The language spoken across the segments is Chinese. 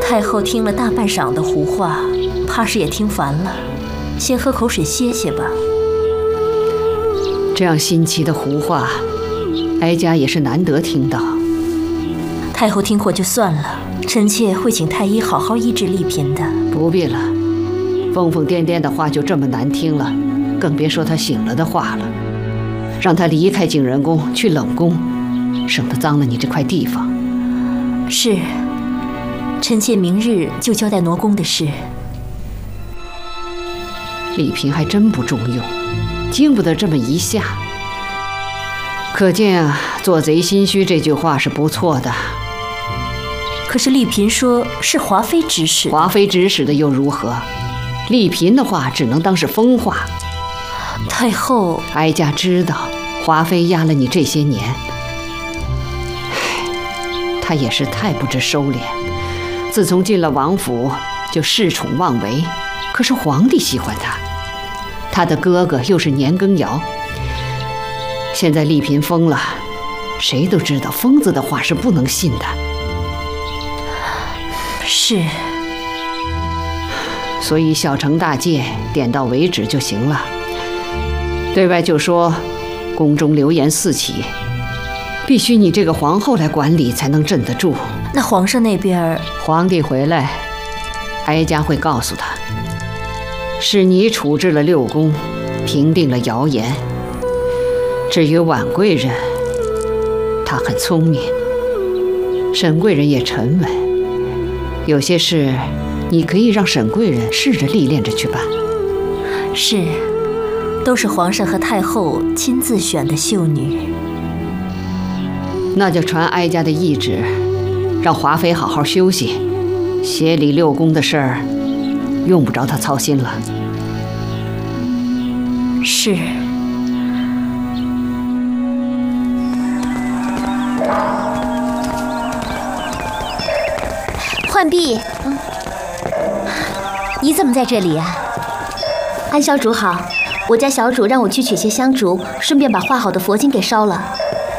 太后听了大半晌的胡话，怕是也听烦了，先喝口水歇歇吧。 这样新奇的胡话，哀家也是难得听到。 太后听过就算了，臣妾会请太医好好医治丽嫔的。 不必了，疯疯癫癫的话就这么难听了，更别说他醒了的话了。让他离开景仁宫，去冷宫，省得脏了你这块地方。 是，臣妾明日就交代挪宫的事。 丽嫔还真不中用，经不得这么一下。可见啊，做贼心虚这句话是不错的。 可是丽嫔说是华妃指使的。 华妃指使的又如何？丽嫔的话只能当是疯话。 太后， 哀家知道华妃压了你这些年，她也是太不知收敛。自从进了王府，就恃宠妄为。可是皇帝喜欢她，她的哥哥又是年羹尧。现在丽嫔疯了，谁都知道疯子的话是不能信的。 是， 所以小惩大戒，点到为止就行了。对外就说宫中流言四起，必须你这个皇后来管理才能镇得住。 那皇上那边， 皇帝回来，哀家会告诉他，是你处置了六宫，平定了谣言。至于婉贵人，她很聪明，沈贵人也沉稳，有些事你可以让沈贵人试着历练着去办。 是，都是皇上和太后亲自选的秀女。 那就传哀家的懿旨，让华妃好好休息，协理六宫的事儿，用不着她操心了。 是。 浣碧，你怎么在这里啊？安小主好，我家小主让我去取些香烛，顺便把画好的佛经给烧了。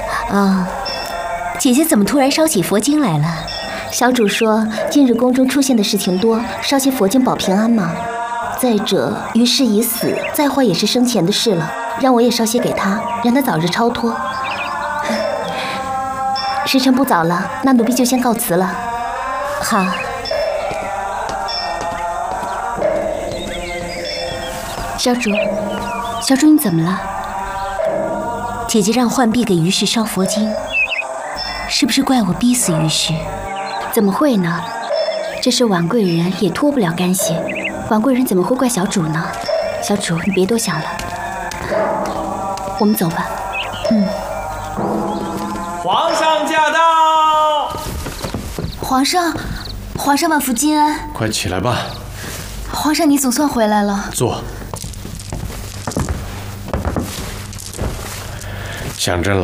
姐姐怎么突然烧起佛经来了？小主说近日宫中出现的事情多，烧些佛经保平安嘛。再者，于氏已死，再坏也是生前的事了，让我也烧些给他，让他早日超脱。时辰不早了，那奴婢就先告辞了。 好。 小主，小主你怎么了？ 姐姐让浣碧给于氏烧佛经，是不是怪我逼死于氏？ 怎么会呢？这事婉贵人也脱不了干系，婉贵人怎么会怪小主呢？小主你别多想了，我们走吧。 皇上驾到！ 皇上万福金安！ 快起来吧。 皇上，你总算回来了。 坐。想朕了。